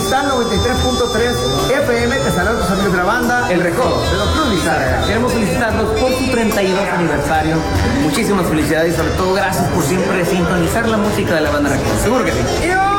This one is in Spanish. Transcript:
Cristal 93.3 FM. Te saludan tus amigos de la banda El Recodo de Don Cruz Lizárraga. Queremos felicitarlos por su 32 aniversario. Muchísimas felicidades y sobre todo gracias por siempre sintonizar la música de la banda Recodo. Seguro que sí.